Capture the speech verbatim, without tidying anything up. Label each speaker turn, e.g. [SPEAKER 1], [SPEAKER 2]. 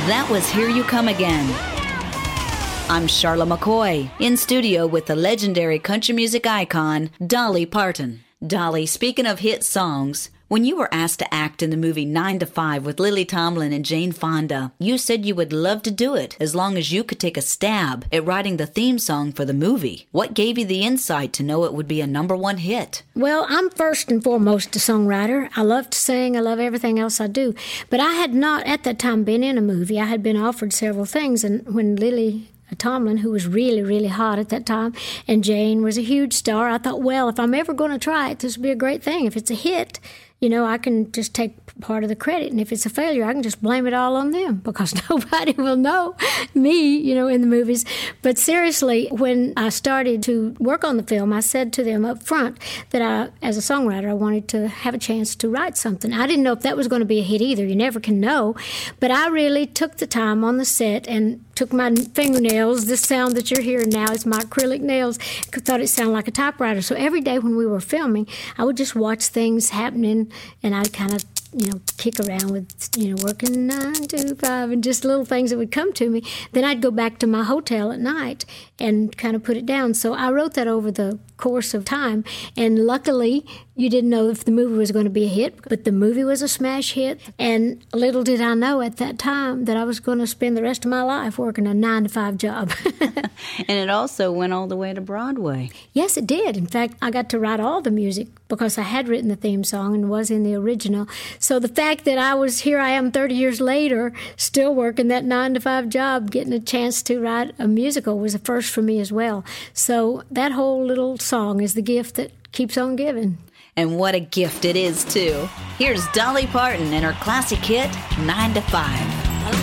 [SPEAKER 1] That was Here You Come Again. I'm Charla McCoy, in studio with the legendary country music icon, Dolly Parton. Dolly, speaking of hit songs, when you were asked to act in the movie nine to five with Lily Tomlin and Jane Fonda, you said you would love to do it as long as you could take a stab at writing the theme song for the movie. What gave you the insight to know it would be a number one hit?
[SPEAKER 2] Well, I'm first and foremost a songwriter. I love to sing. I love everything else I do. But I had not, at that time, been in a movie. I had been offered several things, and when Lily Tomlin, who was really, really hot at that time, and Jane was a huge star, I thought, well, if I'm ever going to try it, this would be a great thing. If it's a hit, you know, I can just take part of the credit, and if it's a failure, I can just blame it all on them because nobody will know me, you know, in the movies. But seriously, when I started to work on the film, I said to them up front that I, as a songwriter, I wanted to have a chance to write something. I didn't know if that was going to be a hit either. You never can know. But I really took the time on the set and took my fingernails. This sound that you're hearing now is my acrylic nails. I thought it sounded like a typewriter. So every day when we were filming, I would just watch things happening, and I'd kind of, you know, kick around with, you know, working nine to five and just little things that would come to me. Then I'd go back to my hotel at night and kind of put it down. So I wrote that over the course of time, and luckily you didn't know if the movie was going to be a hit, but the movie was a smash hit, and little did I know at that time that I was going to spend the rest of my life working a nine to five job.
[SPEAKER 1] And it also went all the way to Broadway.
[SPEAKER 2] Yes, it did. In fact, I got to write all the music because I had written the theme song and was in the original. So the fact that I was here, I am thirty years later, still working that nine to five job, getting a chance to write a musical was a first for me as well. So that whole little song is the gift that keeps on giving.
[SPEAKER 1] And what a gift it is, too. Here's Dolly Parton and her classic hit, nine to five.